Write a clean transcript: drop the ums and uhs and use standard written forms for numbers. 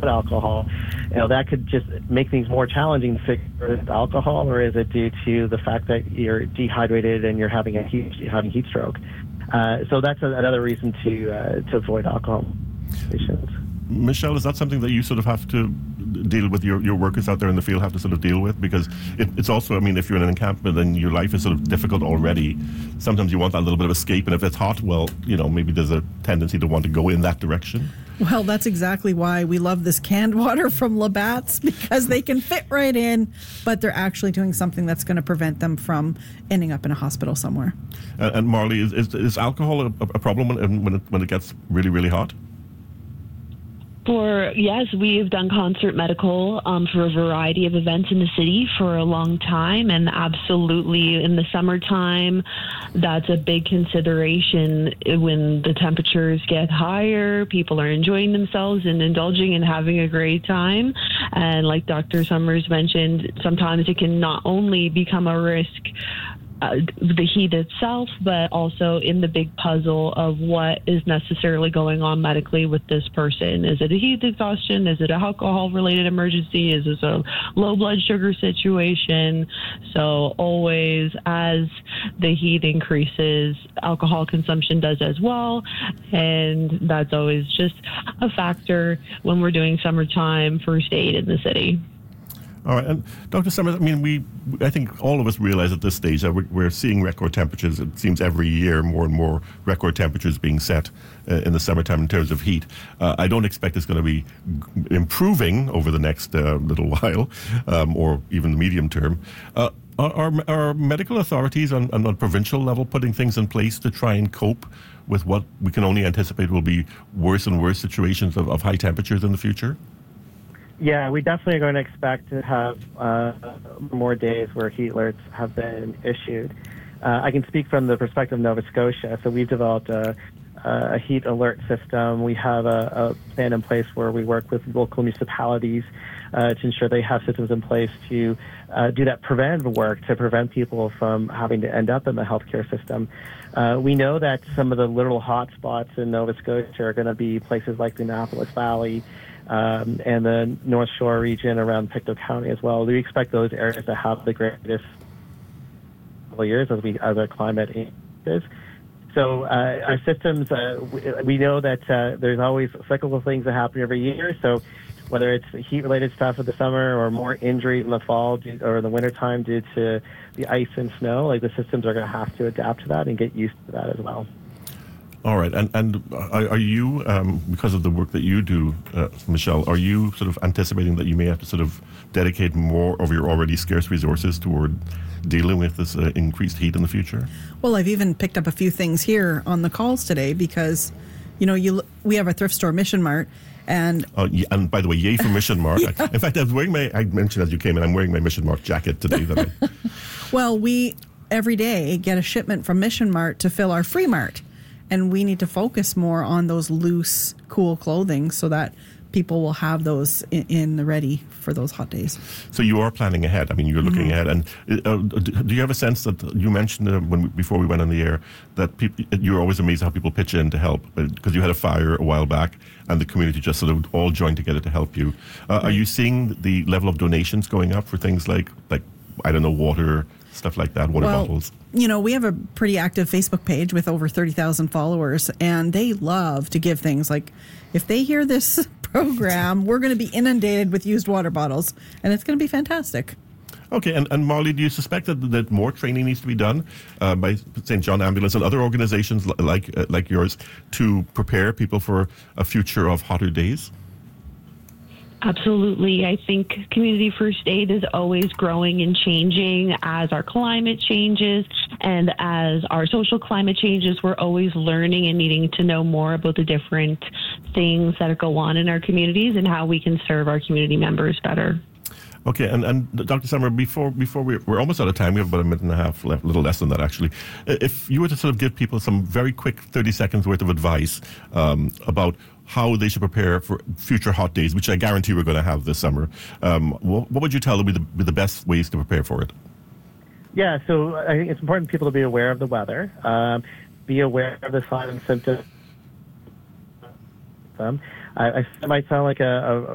alcohol, that could just make things more challenging to figure is it alcohol or is it due to the fact that you're dehydrated and you're having heat stroke. So that's another reason to avoid alcohol patients. Michelle, is that something that you sort of have to deal with, your workers out there in the field have to sort of deal with? Because it's also, if you're in an encampment and your life is sort of difficult already, sometimes you want that little bit of escape, and if it's hot, well, maybe there's a tendency to want to go in that direction. Well, that's exactly why we love this canned water from Labatt's, because they can fit right in, but they're actually doing something that's going to prevent them from ending up in a hospital somewhere. And Marley, is alcohol a problem when it gets really, really hot? Yes, we have done concert medical for a variety of events in the city for a long time, and absolutely in the summertime, that's a big consideration. When the temperatures get higher, people are enjoying themselves and indulging and having a great time. And like Dr. Summers mentioned, sometimes it can not only become a risk the heat itself, but also in the big puzzle of what is necessarily going on medically with this person. Is it a heat exhaustion? Is it a alcohol-related emergency? Is this a low blood sugar situation? So always, as the heat increases, alcohol consumption does as well, and that's always just a factor when we're doing summertime first aid in the city. All right, and Dr. Summers, I think all of us realize at this stage that we're seeing record temperatures. It seems every year more and more record temperatures being set in the summertime in terms of heat. I don't expect it's going to be improving over the next little while, or even the medium term. Are medical authorities on a provincial level putting things in place to try and cope with what we can only anticipate will be worse and worse situations of high temperatures in the future? Yeah, we definitely are going to expect to have more days where heat alerts have been issued. I can speak from the perspective of Nova Scotia. So we've developed a heat alert system. We have a plan in place where we work with local municipalities to ensure they have systems in place to do that preventative work to prevent people from having to end up in the healthcare system. We know that some of the little hot spots in Nova Scotia are going to be places like the Annapolis Valley, and the North Shore region around Pictou County as well. We expect those areas to have the greatest couple of years as our climate is. So our systems, we know that there's always cyclical things that happen every year. So whether it's heat-related stuff in the summer or more injuries in the fall or in the wintertime due to the ice and snow, the systems are going to have to adapt to that and get used to that as well. All right, and are you, because of the work that you do, Michelle, are you sort of anticipating that you may have to sort of dedicate more of your already scarce resources toward dealing with this increased heat in the future? Well, I've even picked up a few things here on the calls today because, we have a thrift store, Mission Mart, and by the way, yay for Mission Mart. Yeah. In fact, I mentioned as you came in, I'm wearing my Mission Mart jacket today. Well, we every day get a shipment from Mission Mart to fill our Free Mart. And we need to focus more on those loose, cool clothing so that people will have those in the ready for those hot days. So you are planning ahead. You're looking ahead. And do you have a sense that you mentioned before we went on the air that you're always amazed how people pitch in to help because you had a fire a while back and the community just sort of all joined together to help you. Right. Are you seeing the level of donations going up for things like I don't know, water, stuff like that, water bottles? We have a pretty active Facebook page with over 30,000 followers, and they love to give things like, if they hear this program, we're going to be inundated with used water bottles, and it's going to be fantastic. Okay, and Marley, do you suspect that more training needs to be done by St. John Ambulance and other organizations like yours to prepare people for a future of hotter days? Absolutely. I think community first aid is always growing and changing as our climate changes and as our social climate changes. We're always learning and needing to know more about the different things that go on in our communities and how we can serve our community members better. Okay, and Dr. Summer, before we're almost out of time, we have about a minute and a half left, a little less than that actually. If you were to sort of give people some very quick 30 seconds worth of advice about how they should prepare for future hot days, which I guarantee we're going to have this summer, what would you tell them be the best ways to prepare for it? Yeah, so I think it's important for people to be aware of the weather, be aware of the signs and symptoms. It might sound like a